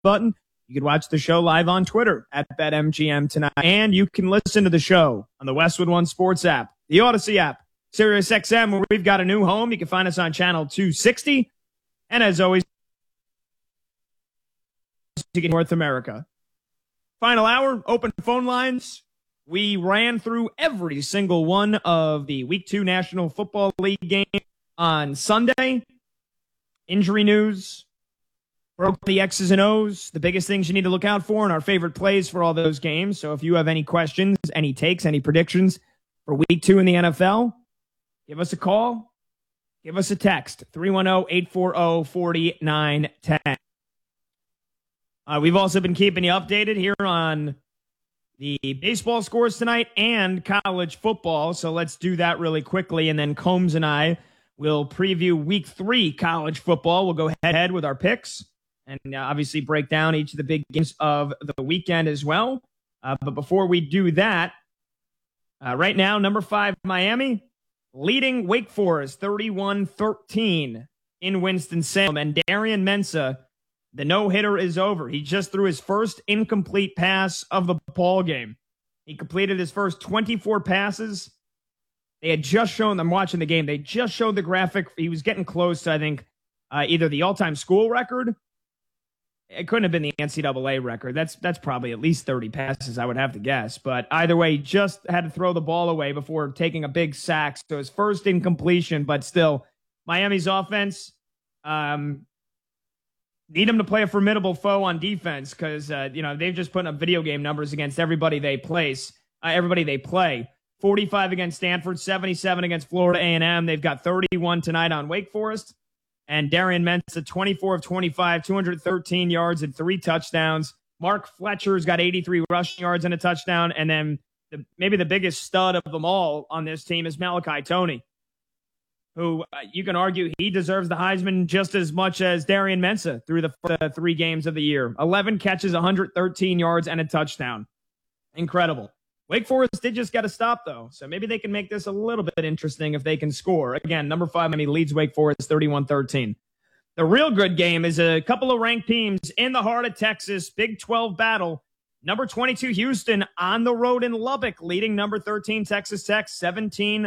button. You can watch the show live on Twitter at BetMGM tonight. And you can listen to the show on the Westwood One Sports app, the Odyssey app, SiriusXM, where we've got a new home. You can find us on channel 260. And as always, North America. Final hour, open phone lines. We ran through every single one of the Week 2 National Football League game on Sunday. Injury news. Broke the X's and O's, the biggest things you need to look out for, and our favorite plays for all those games. So if you have any questions, any takes, any predictions for Week 2 in the NFL, give us a call. Give us a text, 310-840-4910. We've also been keeping you updated here on the baseball scores tonight and college football. So let's do that really quickly, and then Combs and I will preview Week 3 college football. We'll go head-to-head with our picks. And obviously break down each of the big games of the weekend as well. But before we do that, right now, number 5, Miami, leading Wake Forest 31-13 in Winston-Salem. And Darian Mensah, the no-hitter is over. He just threw his first incomplete pass of the ball game. He completed his first 24 passes. They had just shown, I'm watching the game, they just showed the graphic. He was getting close to, I think, either the all-time school record. It couldn't have been the NCAA record. That's probably at least 30 passes, I would have to guess. But either way, he just had to throw the ball away before taking a big sack. So his first incompletion, but still, Miami's offense, need them to play a formidable foe on defense because, they've just put up video game numbers against everybody they play. 45 against Stanford, 77 against Florida A&M. They've got 31 tonight on Wake Forest. And Darian Mensah, 24 of 25, 213 yards and 3 touchdowns. Mark Fletcher's got 83 rushing yards and a touchdown. And then maybe the biggest stud of them all on this team is Malachi Toney, who you can argue he deserves the Heisman just as much as Darian Mensah through the 3 games of the year. 11 catches, 113 yards, and a touchdown. Incredible. Wake Forest did just get a stop, though, so maybe they can make this a little bit interesting if they can score. Again, number 5, Miami leads Wake Forest 31-13. The real good game is a couple of ranked teams in the heart of Texas, Big 12 battle. Number 22, Houston, on the road in Lubbock, leading number 13, Texas Tech, 17-14.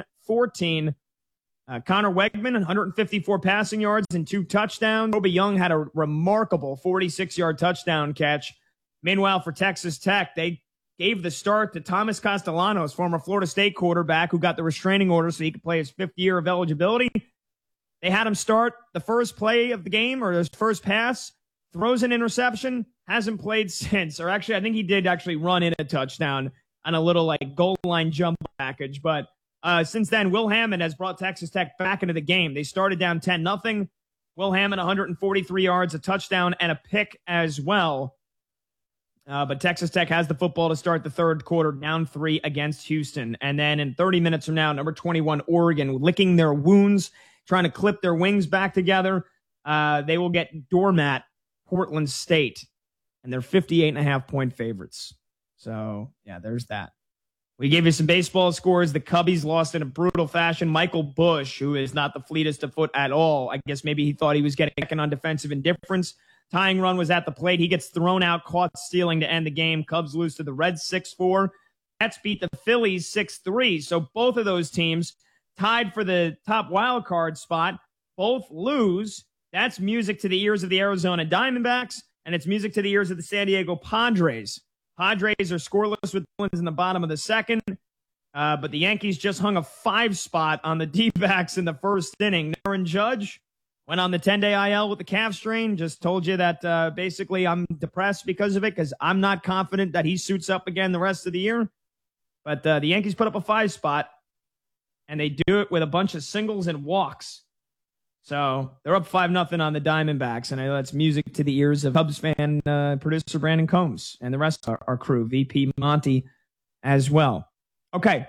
Connor Wegman, 154 passing yards and 2 touchdowns. Toby Young had a remarkable 46-yard touchdown catch. Meanwhile, for Texas Tech, they gave the start to Thomas Castellanos, former Florida State quarterback, who got the restraining order so he could play his 5th year of eligibility. They had him start the first play of the game, or his first pass, throws an interception, hasn't played since. Or actually, I think he did actually run in a touchdown on a little goal line jump package. But since then, Will Hammond has brought Texas Tech back into the game. They started down 10-0. Will Hammond, 143 yards, a touchdown, and a pick as well. But Texas Tech has the football to start the third quarter, down 3 against Houston. And then in 30 minutes from now, number 21, Oregon, licking their wounds, trying to clip their wings back together. They will get doormat Portland State, and they're 58.5-point favorites. So, yeah, there's that. We gave you some baseball scores. The Cubbies lost in a brutal fashion. Michael Bush, who is not the fleetest of foot at all, I guess maybe he thought he was getting second on defensive indifference. Tying run was at the plate. He gets thrown out, caught stealing to end the game. Cubs lose to the Reds 6-4. Mets beat the Phillies 6-3. So both of those teams tied for the top wild card spot. Both lose. That's music to the ears of the Arizona Diamondbacks, and it's music to the ears of the San Diego Padres. Padres are scoreless with Twins in the bottom of the second, but the Yankees just hung a 5 spot on the D-backs in the first inning. Aaron Judge went on the 10-day IL with the calf strain. Just told you that basically I'm depressed because of it because I'm not confident that he suits up again the rest of the year. But the Yankees put up a 5 spot, and they do it with a bunch of singles and walks. So they're up 5-0 on the Diamondbacks, and I know that's music to the ears of Cubs fan producer Brandon Combs and the rest of our crew, VP Monty as well. Okay,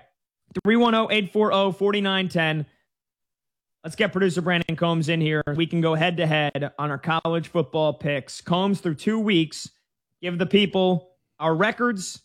310-840-4910. Let's get producer Brandon Combs in here. We can go head-to-head on our college football picks. Combs, through 2 weeks, give the people our records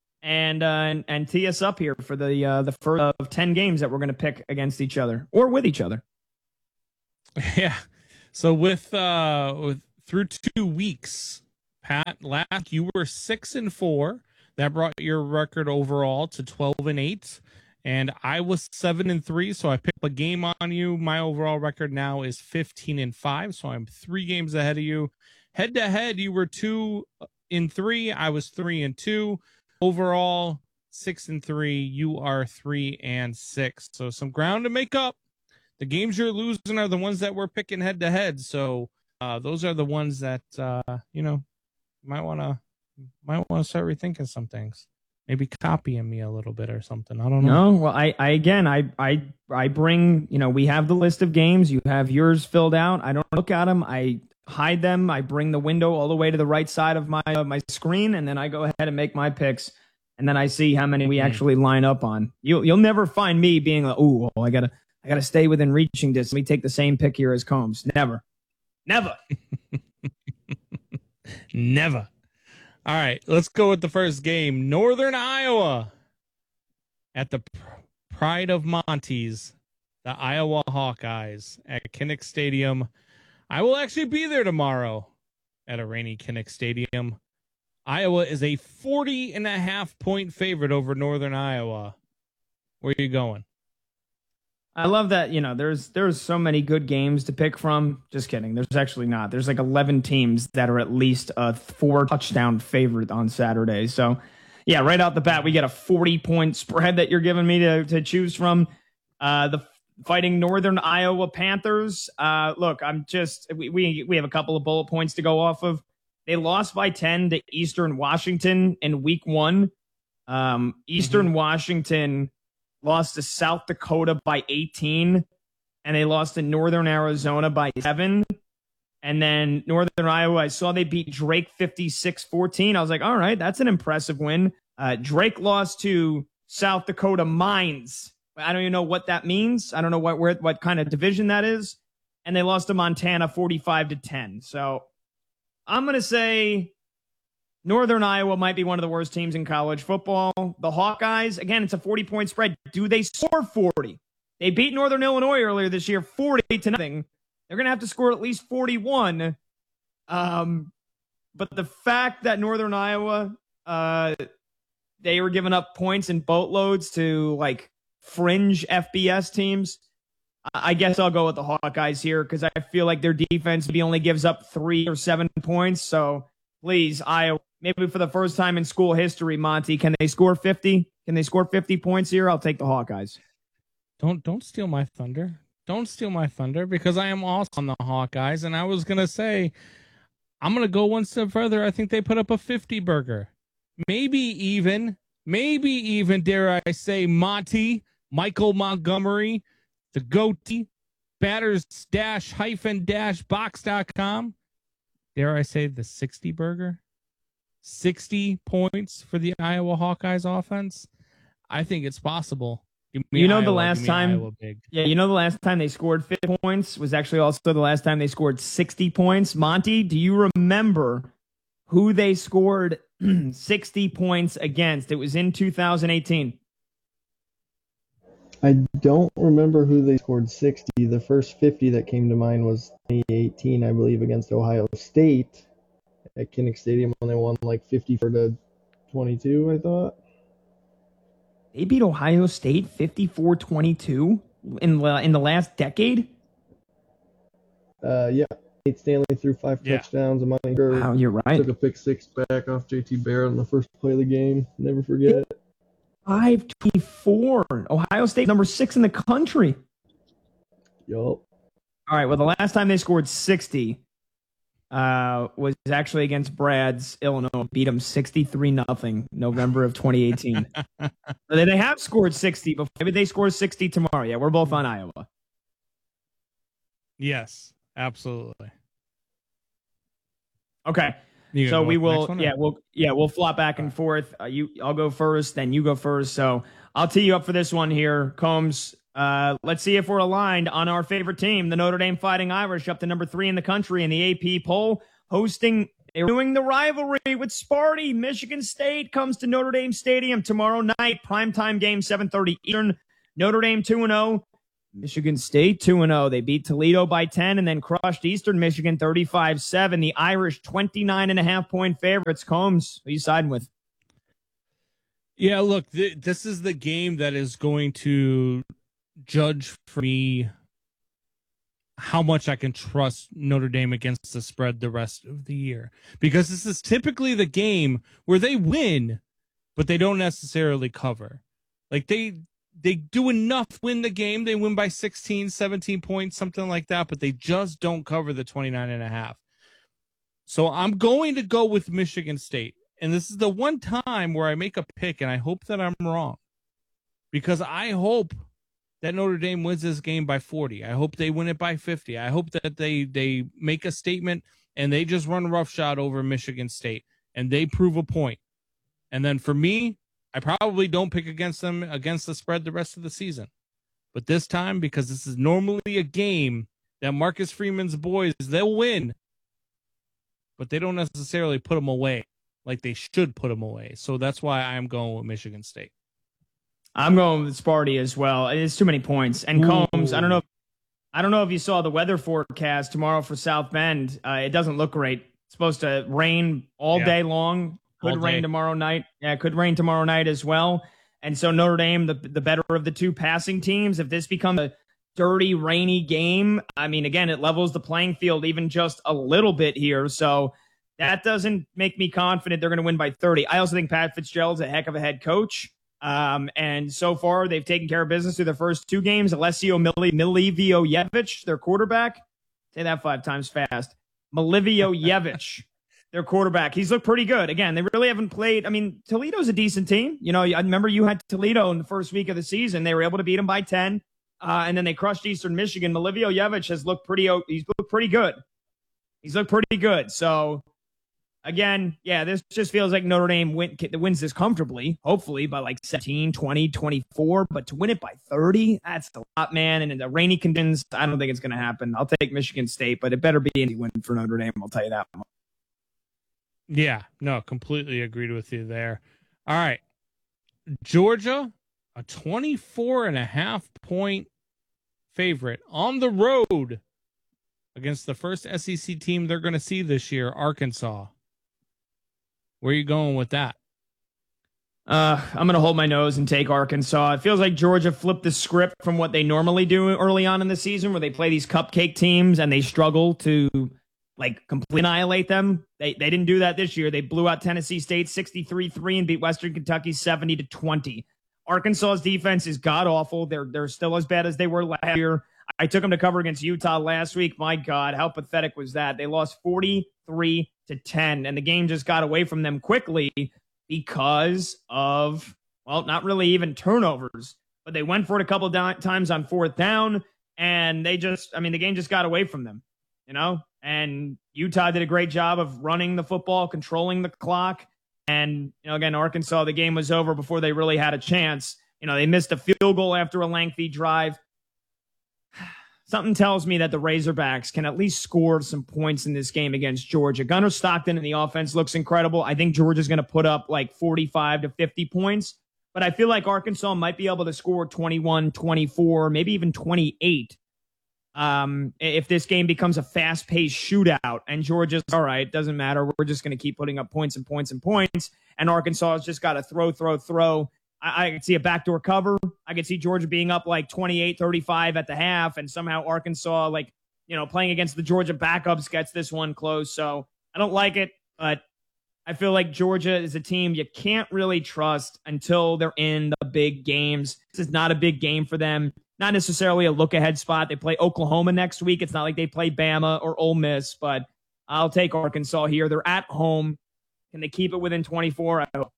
and tee us up here for the first of 10 games that we're going to pick against each other or with each other. Yeah. So with through 2 weeks Pat, last you were 6-4. That brought your record overall to 12-8. And I was 7-3, so I picked a game on you. My overall record now is 15-5, so I'm 3 games ahead of you. Head to head, you were 2-3. I was 3-2. Overall, 6-3. You are 3-6. So some ground to make up. The games you're losing are the ones that we're picking head to head. So those are the ones that might want to start rethinking some things. Maybe copying me a little bit or something. I don't know. No, well, I bring, we have the list of games. You have yours filled out. I don't look at them. I hide them. I bring the window all the way to the right side of my screen, and then I go ahead and make my picks, and then I see how many we actually line up on. You'll never find me being like, "Ooh, well, I gotta stay within reaching distance. Let me take the same pick here as Combs." Never. Never. All right, let's go with the first game. Northern Iowa at the Pride of Montes, the Iowa Hawkeyes at Kinnick Stadium. I will actually be there tomorrow at a rainy Kinnick Stadium. Iowa is a 40.5-point favorite over Northern Iowa. Where are you going? I love that, there's so many good games to pick from. Just kidding. There's actually not. There's like 11 teams that are at least a 4-touchdown favorite on Saturday. So, yeah, right out the bat, we get a 40-point spread that you're giving me to choose from. The Fighting Northern Iowa Panthers. Look, we have a couple of bullet points to go off of. They lost by 10 to Eastern Washington in week 1. Eastern Washington lost to South Dakota by 18, and they lost to Northern Arizona by 7. And then Northern Iowa, I saw they beat Drake 56-14. I was like, all right, that's an impressive win. Drake lost to South Dakota Mines. I don't even know what that means. I don't know what kind of division that is. And they lost to Montana 45-10. So I'm going to say Northern Iowa might be one of the worst teams in college football. The Hawkeyes, again, it's a 40-point spread. Do they score 40? They beat Northern Illinois earlier this year 40-0. They're going to have to score at least 41. But the fact that Northern Iowa, they were giving up points in boatloads to like fringe FBS teams, I guess I'll go with the Hawkeyes here because I feel like their defense maybe only gives up 3 or 7 points. So please, Iowa, maybe for the first time in school history, Monty, can they score 50? Can they score 50 points here? I'll take the Hawkeyes. Don't steal my thunder. Don't steal my thunder because I am also on the Hawkeyes, and I was going to say, I'm going to go one step further. I think they put up a 50 burger. Maybe even, dare I say, Michael Montgomery, the goatee, batters-box.com. Dare I say the 60 burger? 60 points for the Iowa Hawkeyes offense? I think it's possible. The last time they scored 50 points was actually also the last time they scored 60 points. Monty, do you remember who they scored 60 points against? It was in 2018. I don't remember who they scored 60. The first 50 that came to mind was 2018, I believe, against Ohio State at Kinnick Stadium when they won like 54-22, I thought. They beat Ohio State 54-22 in the last decade? Yeah. Nate Stanley threw 5 touchdowns. Wow, you're right. Took a pick 6 back off JT Barrett in the first play of the game. Never forget it. 5-24. Ohio State, number 6 in the country. Yup. All right, well, the last time they scored 60 was actually against Brad's Illinois. Beat them 63-0 November of 2018. They have scored 60 before. Maybe they score 60 tomorrow. Yeah, we're both on Iowa. Yes, absolutely. Okay. So we will, we'll flop back and forth. I'll go first, then you go first. So I'll tee you up for this one here, Combs. Let's see if we're aligned on our favorite team, the Notre Dame Fighting Irish, up to number 3 in the country in the AP poll, doing the rivalry with Sparty. Michigan State comes to Notre Dame Stadium tomorrow night, primetime game, 7:30 Eastern. Notre Dame 2-0. Michigan State 2-0. They beat Toledo by 10 and then crushed Eastern Michigan 35-7. The Irish 29.5-point favorites. Combs, who are you siding with? Yeah, look, this is the game that is going to judge for me how much I can trust Notre Dame against the spread the rest of the year. Because this is typically the game where they win, but they don't necessarily cover. Like they do enough to win the game. They win by 16, 17 points, something like that, but they just don't cover the 29.5. So I'm going to go with Michigan State. And this is the one time where I make a pick, and I hope that I'm wrong. Because I hope that Notre Dame wins this game by 40. I hope they win it by 50. I hope that they make a statement and they just run roughshod over Michigan State and they prove a point. And then for me, I probably don't pick against them against the spread the rest of the season. But this time, because this is normally a game that Marcus Freeman's boys, they'll win, but they don't necessarily put them away like they should put them away. So that's why I'm going with Michigan State. I'm going with Sparty as well. It's too many points. And Combs, I don't know if you saw the weather forecast tomorrow for South Bend. It doesn't look great. It's supposed to rain all day long. Could rain tomorrow night. Yeah, could rain tomorrow night as well. And so Notre Dame, the better of the two passing teams, if this becomes a dirty, rainy game, I mean, again, it levels the playing field even just a little bit here. So that doesn't make me confident they're going to win by 30. I also think Pat Fitzgerald's a heck of a head coach. And so far, they've taken care of business through their first two games. Alessio Milivojevich, their quarterback. Say that 5 times fast. Milivojevich, their quarterback. He's looked pretty good. Again, they really haven't played. I mean, Toledo's a decent team. You know, I remember you had Toledo in the first week of the season. They were able to beat them by 10. And then they crushed Eastern Michigan. Milivojevich has looked he's looked pretty good. He's looked pretty good. So, again, yeah, this just feels like Notre Dame wins this comfortably, hopefully by like 17, 20, 24. But to win it by 30, that's a lot, man. And in the rainy conditions, I don't think it's going to happen. I'll take Michigan State, but it better be an easy win for Notre Dame. I'll tell you that. Yeah, no, completely agreed with you there. All right. Georgia, a 24.5-point favorite on the road against the first SEC team they're going to see this year, Arkansas. Where are you going with that? I'm going to hold my nose and take Arkansas. It feels like Georgia flipped the script from what they normally do early on in the season, where they play these cupcake teams and they struggle to like completely annihilate them. They didn't do that this year. They blew out Tennessee State 63-3 and beat Western Kentucky 70-20. Arkansas's defense is god awful. They're still as bad as they were last year. I took them to cover against Utah last week. My God, how pathetic was that? They lost 43-10, and the game just got away from them quickly because of, well, not really even turnovers, but they went for it a couple of times on 4th down, and the game just got away from them, you know? And Utah did a great job of running the football, controlling the clock, and, you know, again, Arkansas, the game was over before they really had a chance. You know, they missed a field goal after a lengthy drive. Something tells me that the Razorbacks can at least score some points in this game against Georgia. Gunnar Stockton in the offense looks incredible. I think Georgia's going to put up like 45 to 50 points, but I feel like Arkansas might be able to score 21, 24, maybe even 28. If this game becomes a fast-paced shootout and Georgia's, all right, doesn't matter, we're just going to keep putting up points and points and points, and Arkansas has just got to throw. I could see a backdoor cover. I could see Georgia being up like 28-35 at the half, and somehow Arkansas, like, you know, playing against the Georgia backups, gets this one close. So I don't like it, but I feel like Georgia is a team you can't really trust until they're in the big games. This is not a big game for them. Not necessarily a look-ahead spot. They play Oklahoma next week. It's not like they play Bama or Ole Miss, but I'll take Arkansas here. They're at home. Can they keep it within 24? I hope.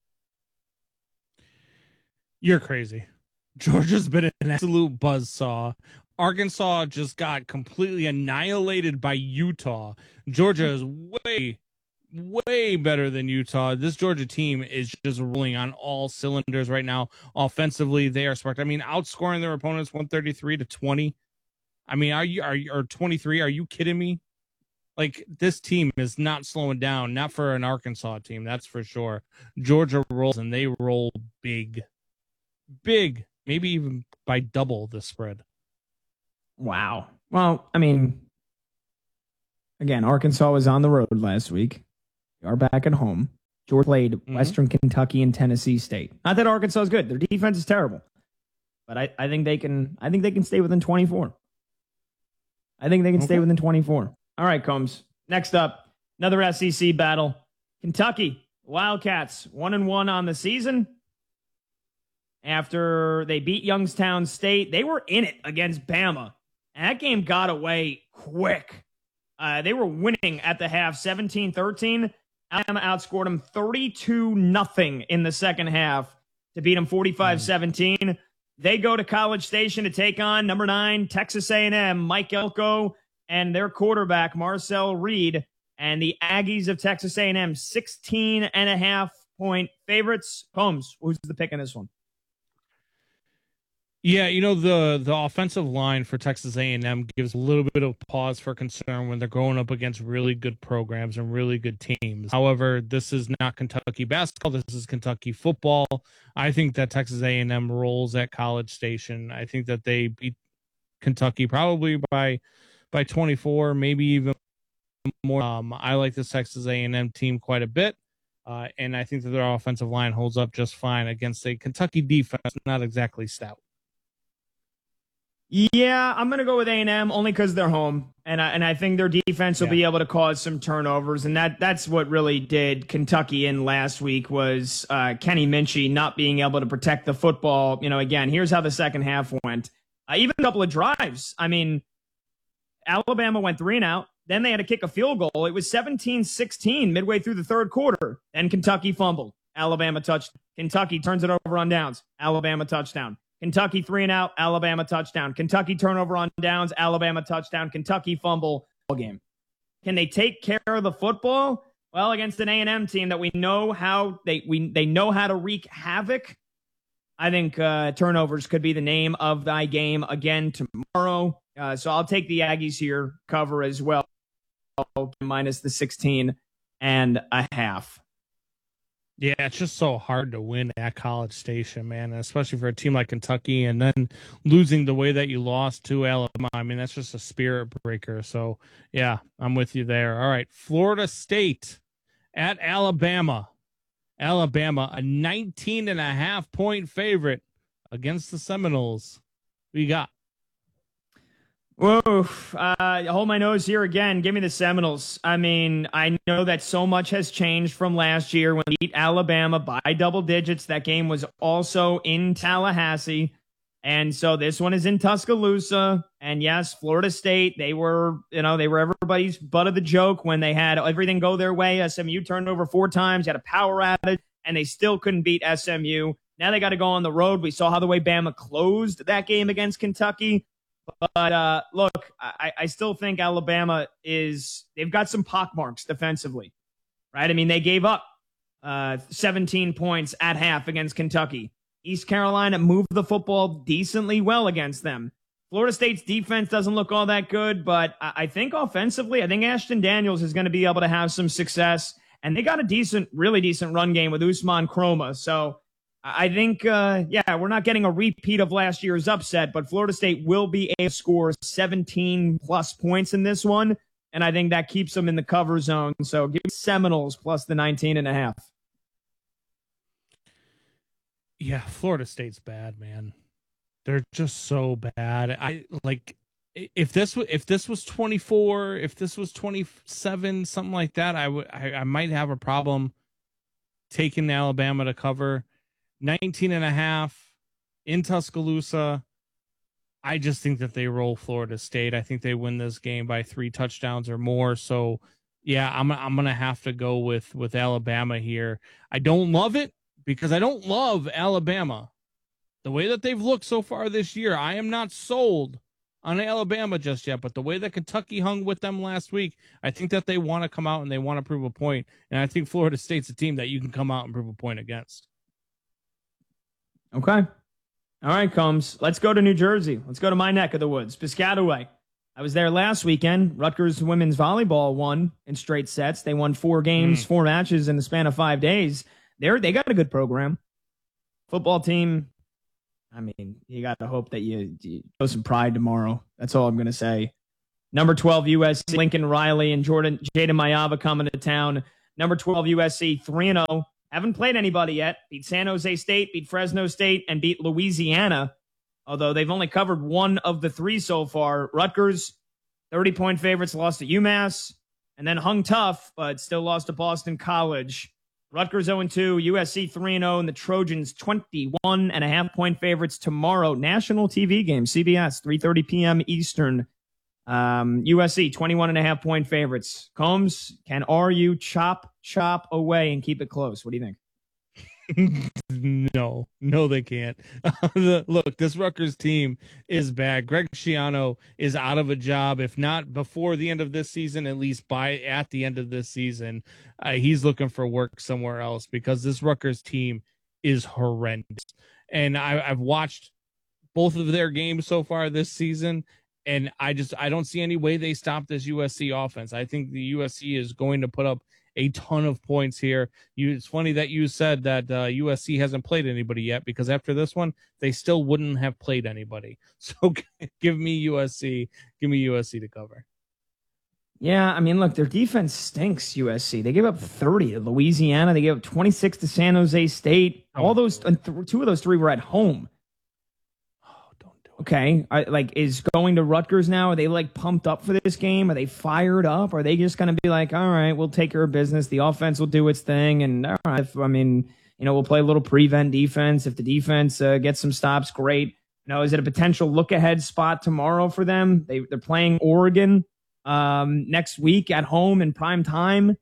You're crazy. Georgia's been an absolute buzzsaw. Arkansas just got completely annihilated by Utah. Georgia is way better than Utah. This Georgia team is just rolling on all cylinders right now. Offensively, they are smart. I mean, outscoring their opponents 133-20. I mean, or 23? Are you kidding me? Like, this team is not slowing down, not for an Arkansas team, that's for sure. Georgia rolls, and they roll big, maybe even by double the spread. Wow. Well, I mean, again, Arkansas was on the road last week. They are back at home. Georgia played Western Kentucky and Tennessee State. Not that Arkansas is good. Their defense is terrible. But I think they can stay within 24. I think they can stay within 24. All right, Combs. Next up, another SEC battle. Kentucky Wildcats 1-1 on the season. After they beat Youngstown State, they were in it against Bama. And that game got away quick. They were winning at the half 17-13. Alabama outscored them 32-0 in the second half to beat them 45-17. They go to College Station to take on number 9 Texas A&M, Mike Elko, and their quarterback Marcel Reed, and the Aggies of Texas A&M 16.5-point favorites. Combs, who's the pick in this one? Yeah, the offensive line for Texas A&M gives a little bit of pause for concern when they're going up against really good programs and really good teams. However, this is not Kentucky basketball. This is Kentucky football. I think that Texas A&M rolls at College Station. I think that they beat Kentucky probably by 24, maybe even more. I like this Texas A&M team quite a bit. And I think that their offensive line holds up just fine against a Kentucky defense, not exactly stout. Yeah, I'm going to go with A&M only because they're home. And I think their defense will be able to cause some turnovers. And that's what really did Kentucky in last week was Kenny Minchie not being able to protect the football. Again, here's how the second half went. Even a couple of drives. I mean, Alabama went 3-and-out. Then they had to kick a field goal. It was 17-16 midway through the third quarter. Then Kentucky fumbled. Alabama touched. Kentucky turns it over on downs. Alabama touchdown. Kentucky 3-and-out, Alabama touchdown. Kentucky turnover on downs, Alabama touchdown. Kentucky fumble game. Can they take care of the football? Well, against an A&M team that we know how they know how to wreak havoc. I think turnovers could be the name of thy game again tomorrow. So I'll take the Aggies here, cover as well, minus the 16.5. Yeah, it's just so hard to win at College Station, man, especially for a team like Kentucky, and then losing the way that you lost to Alabama. I mean, that's just a spirit breaker. So, yeah, I'm with you there. All right, Florida State at Alabama. Alabama, a 19.5-point favorite against the Seminoles. What you got? Whoa, hold my nose here again. Give me the Seminoles. I mean, I know that so much has changed from last year when they beat Alabama by double digits. That game was also in Tallahassee. And so this one is in Tuscaloosa. And yes, Florida State, they were everybody's butt of the joke when they had everything go their way. SMU turned over 4 times, had a power outage, and they still couldn't beat SMU. Now they got to go on the road. We saw how the way Bama closed that game against Kentucky. But look, I still think Alabama they've got some pockmarks defensively, right? I mean, they gave up 17 points at half against Kentucky. East Carolina moved the football decently well against them. Florida State's defense doesn't look all that good, but I think offensively, I think Ashton Daniels is going to be able to have some success. And they got a really decent run game with Usman Kroma. So I think, we're not getting a repeat of last year's upset, but Florida State will be able to score 17-plus points in this one, and I think that keeps them in the cover zone. So give me Seminoles plus the 19.5. Yeah, Florida State's bad, man. They're just so bad. If this was 24, if this was 27, something like that, I might have a problem taking Alabama to cover. 19.5 in Tuscaloosa. I just think that they roll Florida State. I think they win this game by 3 touchdowns or more. So, yeah, I'm going to have to go with Alabama here. I don't love it because I don't love Alabama. The way that they've looked so far this year, I am not sold on Alabama just yet. But the way that Kentucky hung with them last week, I think that they want to come out and they want to prove a point. And I think Florida State's a team that you can come out and prove a point against. Okay. All right, Combs. Let's go to New Jersey. Let's go to my neck of the woods, Piscataway. I was there last weekend. Rutgers women's volleyball won in straight sets. They won 4 games, 4 matches in the span of 5 days. They got a good program. Football team, I mean, you got to hope that you show some pride tomorrow. That's all I'm going to say. Number 12 USC, Lincoln Riley and Jaden Mayava coming to town. Number 12 USC, 3-0. Haven't played anybody yet. Beat San Jose State, beat Fresno State, and beat Louisiana. Although they've only covered one of the three so far. Rutgers, 30-point favorites, lost to UMass, and then hung tough, but still lost to Boston College. Rutgers 0-2, USC 3-0, and the Trojans 21.5-point favorites tomorrow. National TV game, CBS, 3:30 p.m. Eastern. USC 21.5-point favorites. Combs, can RU chop away and keep it close? What do you think? No, they can't. Look, this Rutgers team is bad. Greg Schiano is out of a job, if not before the end of this season, at least at the end of this season. He's looking for work somewhere else because this Rutgers team is horrendous. And I've watched both of their games so far this season, and I don't see any way they stop this USC offense. I think the USC is going to put up a ton of points here. It's funny that you said that USC hasn't played anybody yet, because after this one, they still wouldn't have played anybody. So give me USC. Give me USC to cover. Yeah, I mean, look, their defense stinks, USC. They gave up 30 to Louisiana. They gave up 26 to San Jose State. All those, two of those three were at home. Okay, is going to Rutgers now? Are they pumped up for this game? Are they fired up? Are they just going to be like, all right, we'll take care of business. The offense will do its thing, and all right, we'll play a little prevent defense. If the defense gets some stops, great. Is it a potential look ahead spot tomorrow for them? They're playing Oregon next week at home in prime time.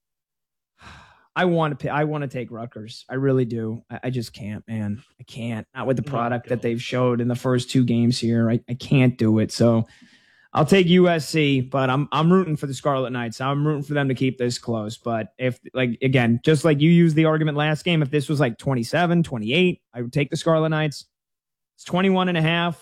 I want to take Rutgers. I really do. I just can't, man. I can't. Not with the product that they've showed in the first two games here. I can't do it. So I'll take USC, but I'm rooting for the Scarlet Knights. I'm rooting for them to keep this close. But if, again, just like you used the argument last game, if this was 27, 28, I would take the Scarlet Knights. It's 21.5.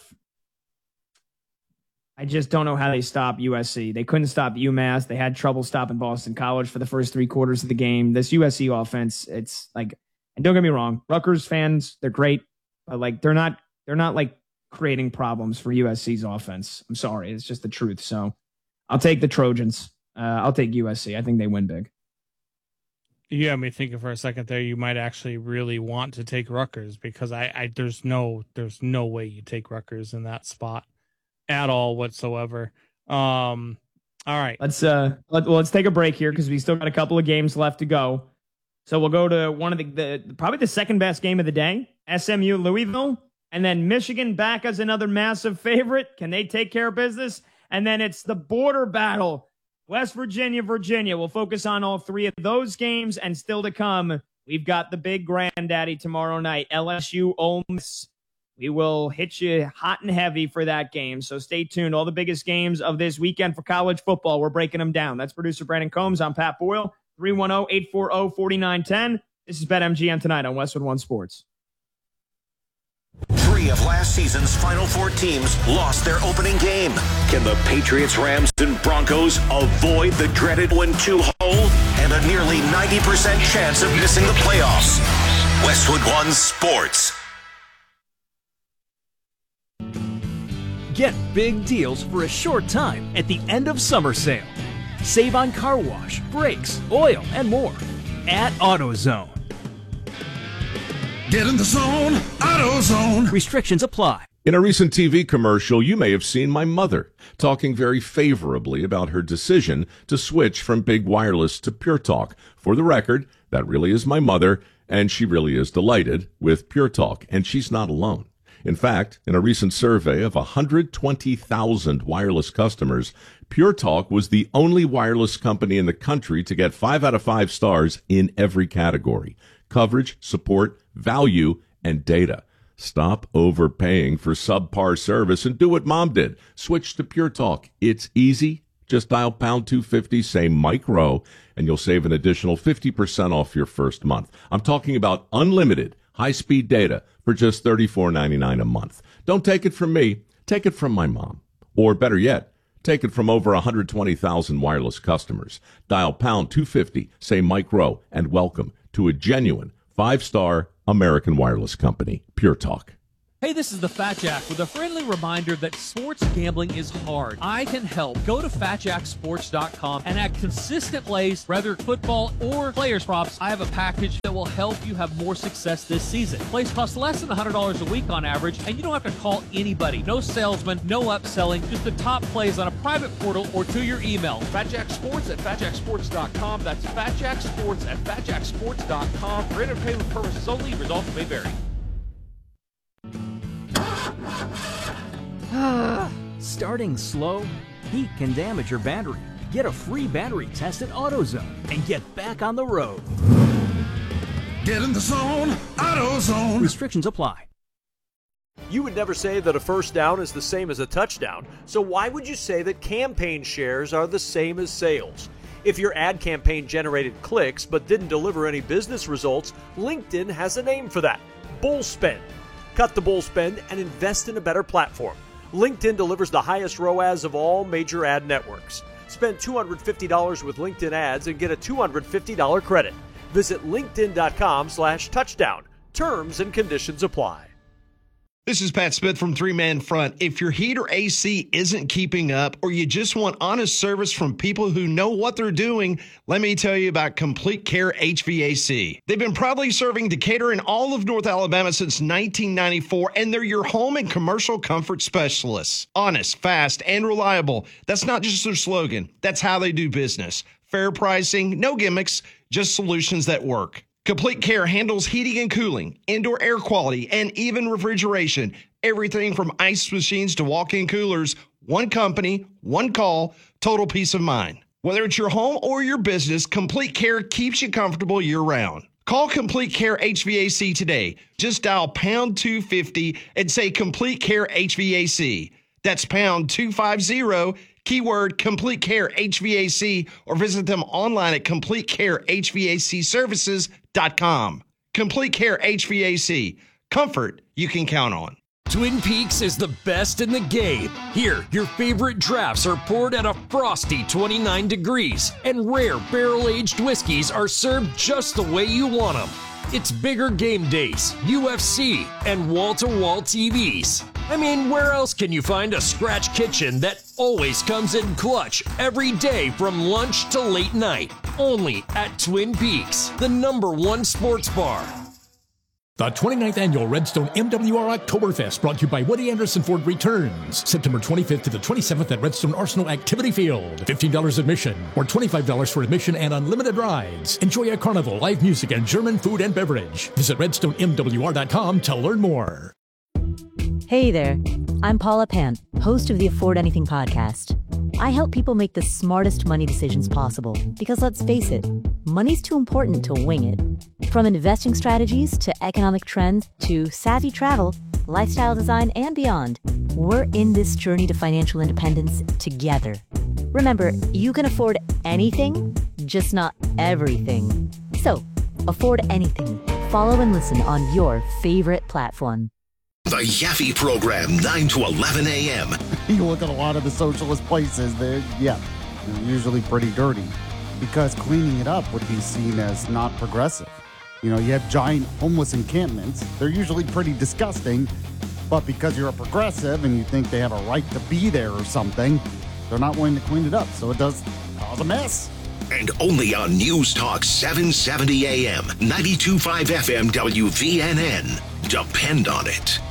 I just don't know how they stop USC. They couldn't stop UMass. They had trouble stopping Boston College for the first 3 quarters of the game. This USC offense, it's and don't get me wrong, Rutgers fans, they're great, but they're not creating problems for USC's offense. I'm sorry, it's just the truth. So I'll take the Trojans. I'll take USC. I think they win big. You got me thinking for a second there. You might actually really want to take Rutgers, because there's no way you take Rutgers in that spot at all whatsoever. All right. Let's take a break here, because we still got a couple of games left to go. So we'll go to one of the probably the second best game of the day, SMU Louisville, and then Michigan back as another massive favorite. Can they take care of business? And then it's the border battle, West Virginia, Virginia. We'll focus on all 3 of those games, and still to come, we've got the big granddaddy tomorrow night, LSU Ole Miss. We will hit you hot and heavy for that game, so stay tuned. All the biggest games of this weekend for college football, we're breaking them down. That's producer Brandon Combs. I'm Pat Boyle, 310-840-4910. This is BetMGM tonight on Westwood One Sports. 3 of last season's Final Four teams lost their opening game. Can the Patriots, Rams, and Broncos avoid the dreaded 1-2 hole and a nearly 90% chance of missing the playoffs? Westwood One Sports. Get big deals for a short time at the end of summer sale. Save on car wash, brakes, oil, and more at AutoZone. Get in the zone, AutoZone. Restrictions apply. In a recent TV commercial, you may have seen my mother talking very favorably about her decision to switch from Big Wireless to Pure Talk. For the record, that really is my mother, and she really is delighted with Pure Talk, and she's not alone. In fact, in a recent survey of 120,000 wireless customers, Pure Talk was the only wireless company in the country to get 5 out of 5 stars in every category: coverage, support, value, and data. Stop overpaying for subpar service and do what Mom did. Switch to Pure Talk. It's easy. Just dial pound 250, say Mike Rowe, and you'll save an additional 50% off your first month. I'm talking about unlimited high-speed data for just $34.99 a month. Don't take it from me. Take it from my mom. Or better yet, take it from over 120,000 wireless customers. Dial pound 250, say Mike Rowe, and welcome to a genuine 5-star American wireless company, Pure Talk. Hey, this is the Fat Jack with a friendly reminder that sports gambling is hard. I can help. Go to FatJackSports.com and add consistent plays, whether football or players props. I have a package that will help you have more success this season. Plays cost less than $100 a week on average, and you don't have to call anybody. No salesman, no upselling, just the top plays on a private portal or to your email. FatJackSports at FatJackSports.com. That's FatJackSports at FatJackSports.com. For entertainment purposes only, results may vary. Starting slow? Heat can damage your battery. Get a free battery test at AutoZone and get back on the road. Get in the zone, AutoZone. Restrictions apply. You would never say that a first down is the same as a touchdown, so why would you say that campaign shares are the same as sales? If your ad campaign generated clicks but didn't deliver any business results, LinkedIn has a name for that: bull spend. Cut the bull spend and invest in a better platform. LinkedIn delivers the highest ROAS of all major ad networks. Spend $250 with LinkedIn ads and get a $250 credit. Visit linkedin.com/touchdown. Terms and conditions apply. This is Pat Smith from Three Man Front. If your heat or AC isn't keeping up, or you just want honest service from people who know what they're doing, let me tell you about Complete Care HVAC. They've been proudly serving Decatur and all of North Alabama since 1994, and they're your home and commercial comfort specialists. Honest, fast, and reliable. That's not just their slogan. That's how they do business. Fair pricing, no gimmicks, just solutions that work. Complete Care handles heating and cooling, indoor air quality, and even refrigeration. Everything from ice machines to walk-in coolers. One company, one call, total peace of mind. Whether it's your home or your business, Complete Care keeps you comfortable year-round. Call Complete Care HVAC today. Just dial pound 250 and say Complete Care HVAC. That's pound 250, keyword Complete Care HVAC, or visit them online at CompleteCareHVACservices.com. Complete Care HVAC. Comfort you can count on. Twin Peaks is the best in the game. Here, your favorite drafts are poured at a frosty 29 degrees, and rare barrel-aged whiskeys are served just the way you want them. It's bigger game days, UFC, and wall-to-wall TVs. I mean, where else can you find a scratch kitchen that always comes in clutch every day from lunch to late night? Only at Twin Peaks, the #1 sports bar. The 29th Annual Redstone MWR Oktoberfest, brought to you by Woody Anderson Ford, returns September 25th to the 27th at Redstone Arsenal Activity Field. $15 admission, or $25 for admission and unlimited rides. Enjoy a carnival, live music, and German food and beverage. Visit RedstoneMWR.com to learn more. Hey there, I'm Paula Pant, host of the Afford Anything podcast. I help people make the smartest money decisions possible because, let's face it, money's too important to wing it. From investing strategies to economic trends to savvy travel, lifestyle design, and beyond, we're in this journey to financial independence together. Remember, you can afford anything, just not everything. So, afford anything. Follow and listen on your favorite platform. The Yaffe Program, 9 to 11 a.m. You look at a lot of the socialist places, they're usually pretty dirty because cleaning it up would be seen as not progressive. You know, you have giant homeless encampments. They're usually pretty disgusting, but because you're a progressive and you think they have a right to be there or something, they're not willing to clean it up, so it does cause a mess. And only on News Talk 770 AM, 92.5 FM WVNN. Depend on it.